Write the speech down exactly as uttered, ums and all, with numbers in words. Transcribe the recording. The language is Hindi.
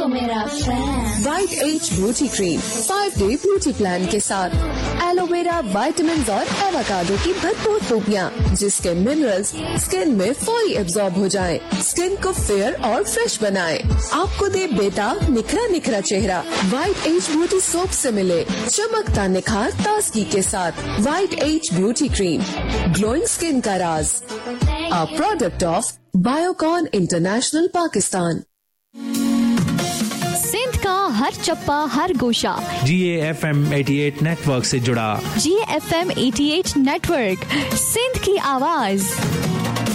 तो मेरा fan. White as beauty cream five day beauty plan के साथ एलोवेरा, विटामिन और एवोकाडो की भरपूर खूबियाँ, जिसके मिनरल्स स्किन में फौरी एब्जॉर्ब हो जाएं, स्किन को फेयर और फ्रेश बनाएं, आपको दे बेताब निखरा निखरा चेहरा। वाइट एज ब्यूटी सोप से मिले चमकता निखार ताजगी के साथ। White as beauty cream, glowing skin का राज, a product of Biocon international Pakistan. Sindh का हर चप्पा हर गोशा जी ए एफ एम अठासी नेटवर्क से जुड़ा। जी ए एफ एम अठासी नेटवर्क, सिंध की आवाज।